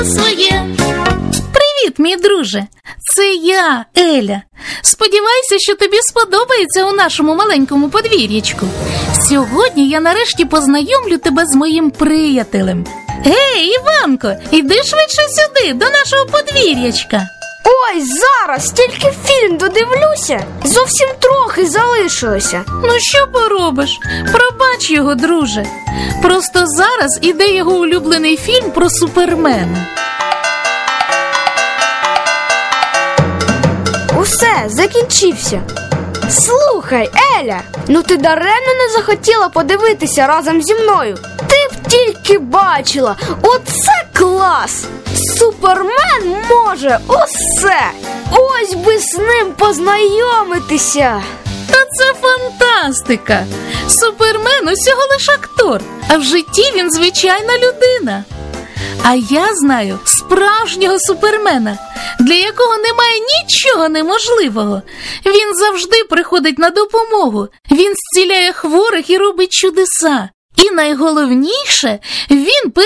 своє. Привіт, мій друже. Це я, Еля. Сподіваюся, що тобі сподобається у нашому маленькому подвір'ячку. Сьогодні я нарешті познайомлю тебе з моїм приятелем. Гей, Іванко, іди швидше сюди, до нашого подвір'ячка. Ой, зараз, тільки фільм додивлюся. Зовсім трохи залишилося. Ну що поробиш? Пробач його, друже. Просто зараз іде його улюблений фільм про Супермена. Усе, закінчився. Слухай, Еля, ну ти даремно не захотіла подивитися разом зі мною. Ти б тільки бачила, оце клас! Супермен може усе! Ось би з ним познайомитися! Та це фантастика! Супермен усього лиш актор, а в житті він звичайна людина. А я знаю справжнього Супермена, для якого немає нічого неможливого. Він завжди приходить на допомогу, він зціляє хворих і робить чудеса. І найголовніше, він